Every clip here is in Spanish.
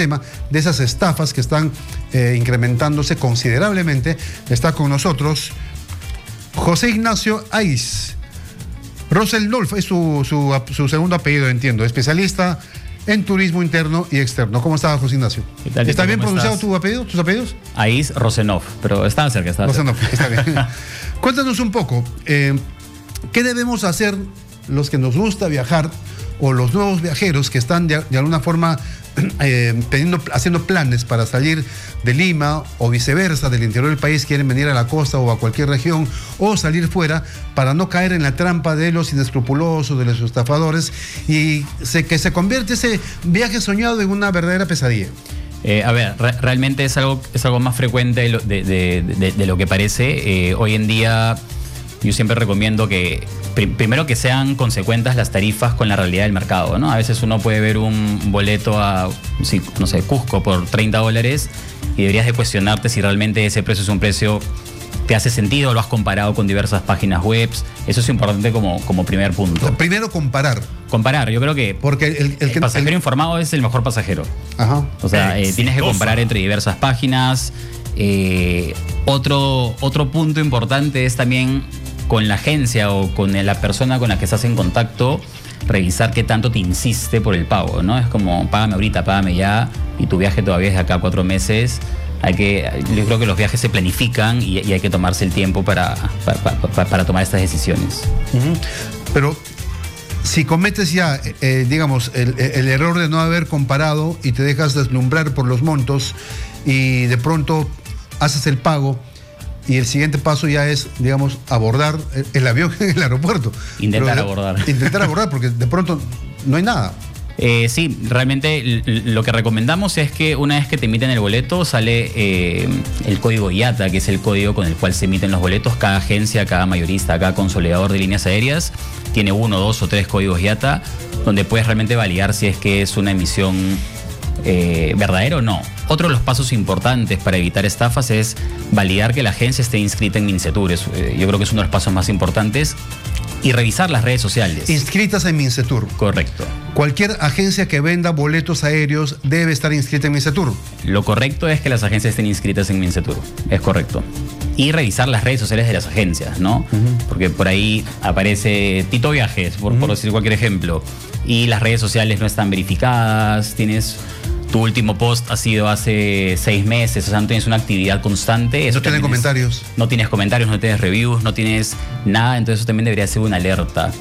tema de esas estafas que están incrementándose considerablemente. Está con nosotros José Ignacio Aiz. Roseldolf es su segundo apellido, entiendo. Especialista en turismo interno y externo. ¿Cómo está, José Ignacio? ¿Está bien pronunciado tus apellidos? Aiz Rosenov, pero estaba cerca. Rosenov, está bien. Cuéntanos un poco, ¿qué debemos hacer los que nos gusta viajar o los nuevos viajeros que están de alguna forma haciendo planes para salir de Lima o viceversa, del interior del país, quieren venir a la costa o a cualquier región o salir fuera para no caer en la trampa de los inescrupulosos, de los estafadores y que se convierte ese viaje soñado en una verdadera pesadilla? Realmente es algo más frecuente de lo que parece. Hoy en día yo siempre recomiendo que primero que sean consecuentes las tarifas con la realidad del mercado, ¿no? A veces uno puede ver un boleto a, no sé, Cusco por $30 y deberías de cuestionarte si realmente ese precio es un precio que hace sentido, lo has comparado con diversas páginas web. Eso es importante como primer punto. Primero comparar. Yo creo que porque el pasajero informado es el mejor pasajero. Ajá. O sea, tienes que comparar entre diversas páginas. Otro punto importante es también con la agencia o con la persona con la que estás en contacto, revisar qué tanto te insiste por el pago, ¿no? Es como, págame ahorita, págame ya, y tu viaje todavía es de acá a 4 meses. Yo creo que los viajes se planifican y hay que tomarse el tiempo para tomar estas decisiones. Pero si cometes ya, digamos, el error de no haber comparado y te dejas deslumbrar por los montos y de pronto haces el pago, y el siguiente paso ya es, digamos, abordar el avión en el aeropuerto. Intentar abordar, porque de pronto no hay nada. Sí, realmente lo que recomendamos es que una vez que te emiten el boleto sale el código IATA, que es el código con el cual se emiten los boletos. Cada agencia, cada mayorista, cada consolidador de líneas aéreas tiene 1, 2 o 3 códigos IATA donde puedes realmente validar si es que es una emisión verdadera o no. Otro de los pasos importantes para evitar estafas es validar que la agencia esté inscrita en Mincetur. Yo creo que es uno de los pasos más importantes. Y revisar las redes sociales. Inscritas en Mincetur. Correcto. Cualquier agencia que venda boletos aéreos debe estar inscrita en Mincetur. Lo correcto es que las agencias estén inscritas en Mincetur. Es correcto. Y revisar las redes sociales de las agencias, ¿no? Porque por ahí aparece Tito Viajes, por decir cualquier ejemplo. Y las redes sociales no están verificadas. Tu último post ha sido hace 6 meses, o sea, no tienes una actividad constante. No tienes comentarios. No tienes comentarios, no tienes reviews, no tienes nada, entonces eso también debería ser una alerta.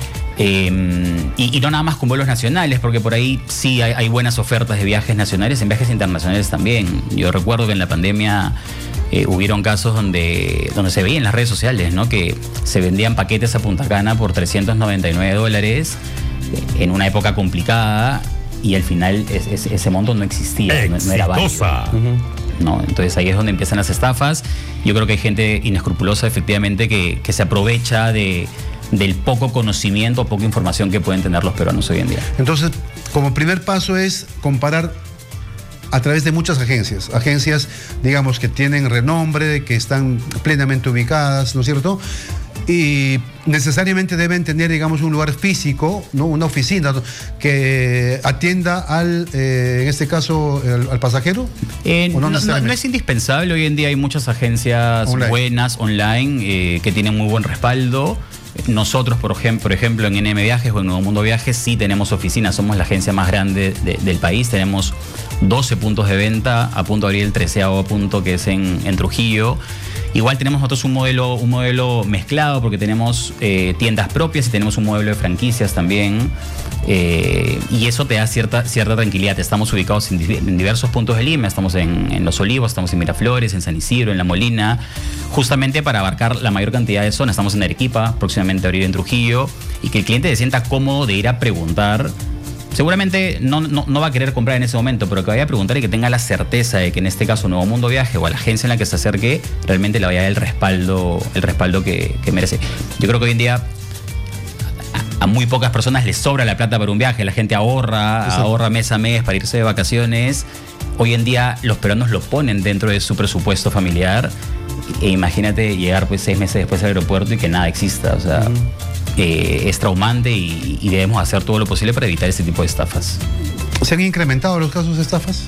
Y no nada más con vuelos nacionales, porque por ahí sí hay buenas ofertas de viajes nacionales, en viajes internacionales también. Yo recuerdo que en la pandemia hubieron casos donde se veía en las redes sociales, ¿no? Que se vendían paquetes a Punta Cana por $399 en una época complicada. Y al final ese monto no existía, no era válido. No, entonces ahí es donde empiezan las estafas. Yo creo que hay gente inescrupulosa efectivamente que se aprovecha del poco conocimiento, poca información que pueden tener los peruanos hoy en día. Entonces, como primer paso es comparar a través de muchas agencias, digamos, que tienen renombre, que están plenamente ubicadas, ¿no es cierto? Y necesariamente deben tener, digamos, un lugar físico, ¿no? Una oficina que atienda en este caso, al pasajero. No es indispensable. Hoy en día hay muchas agencias buenas online que tienen muy buen respaldo. Nosotros, por ejemplo, en NM Viajes o en Nuevo Mundo Viajes sí tenemos oficinas. Somos la agencia más grande del país. Tenemos 12 puntos de venta. A punto de abrir el 13º punto, que es en Trujillo. Igual tenemos nosotros un modelo mezclado, porque tenemos tiendas propias y tenemos un modelo de franquicias también. Y eso te da cierta tranquilidad. Estamos ubicados en diversos puntos de Lima. Estamos en Los Olivos, estamos en Miraflores, en San Isidro, en La Molina, justamente para abarcar la mayor cantidad de zonas. Estamos en Arequipa, próximamente abrir en Trujillo, y que el cliente se sienta cómodo de ir a preguntar. Seguramente no va a querer comprar en ese momento, pero que vaya a preguntar y que tenga la certeza de que en este caso Nuevo Mundo Viaje o a la agencia en la que se acerque realmente le vaya a dar el respaldo que merece. Yo creo que hoy en día a muy pocas personas les sobra la plata para un viaje. La gente ahorra mes a mes para irse de vacaciones. Hoy en día los peruanos lo ponen dentro de su presupuesto familiar. E imagínate llegar 6 meses después al aeropuerto y que nada exista. O sea, es traumante y debemos hacer todo lo posible para evitar ese tipo de estafas. ¿Se han incrementado los casos de estafas?